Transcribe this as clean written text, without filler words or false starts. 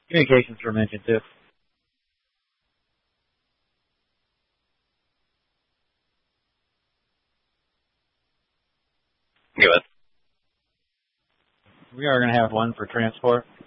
Communications were mentioned too. Good. We are going to have one for transport.